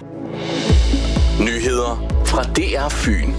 Nyheder fra DR Fyn.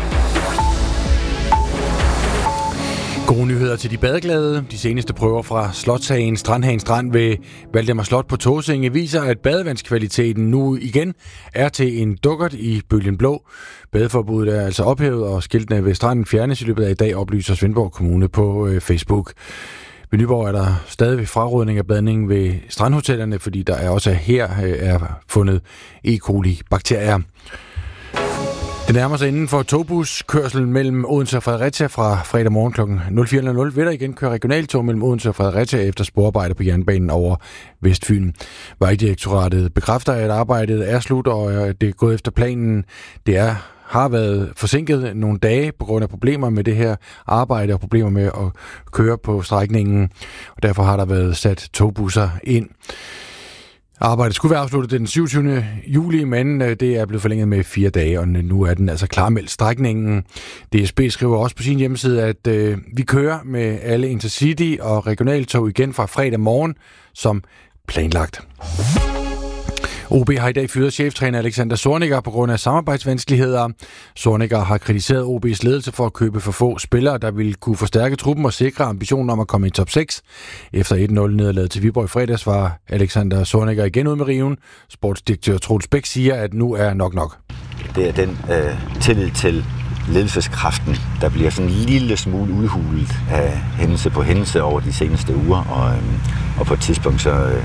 Gode nyheder til de badeglade. De seneste prøver fra Slotshagen Strandhagen Strand ved Valdemar Slot på Tåsinge viser, at badevandskvaliteten nu igen er til en dukkert i bølgen blå. Badeforbuddet er altså ophævet, og skiltene ved stranden fjernes i løbet af i dag, oplyser Svendborg Kommune på Facebook. Ved Nyborg er der stadig frarådning af badning ved strandhotellerne, fordi der også her er fundet E. coli-bakterier. Det nærmer sig inden for togbuskørselen mellem Odense og Fredericia fra fredag morgen kl. 04.00. Vil der igen køre regionaltog mellem Odense og Fredericia efter sporarbejde på jernbanen over Vestfyn. Vejdirektoratet bekræfter, at arbejdet er slut, og det er gået efter planen. Det har været forsinket nogle dage på grund af problemer med det her arbejde og problemer med at køre på strækningen. Og derfor har der været sat togbusser ind. Arbejdet skulle være afsluttet den 27. juli, men det er blevet forlænget med 4 dage, og nu er den altså klarmeldt strækningen. DSB skriver også på sin hjemmeside, at vi kører med alle Intercity og regionaltog igen fra fredag morgen som planlagt. OB har i dag fyret cheftræner Alexander Zorniger på grund af samarbejdsvanskeligheder. Zorniger har kritiseret OB's ledelse for at købe for få spillere, der ville kunne forstærke truppen og sikre ambitionen om at komme i top 6. Efter 1-0-nederlaget til Viborg i fredags var Alexander Zorniger igen ud med riven. Sportsdirektør Troels Bæk siger, at nu er nok. Det er den tillid til ledelseskraften, der bliver sådan en lille smule udhulet af hændelse på hændelse over de seneste uger, og på et tidspunkt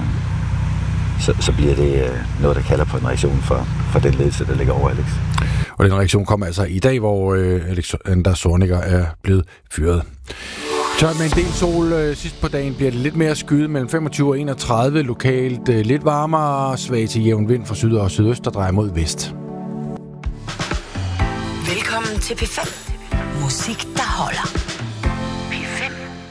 så bliver det noget, der kalder på en reaktion for den ledelse, der ligger over Alex. Og den reaktion kommer altså i dag, hvor Alexander Zorniger er blevet fyret. Tørt med en del sol. Sidst på dagen bliver det lidt mere skyet mellem 25 og 31. Lokalt lidt varmere, svag til jævn vind fra syd og sydøst, der drejer mod vest. Velkommen til P5. Musik, der holder.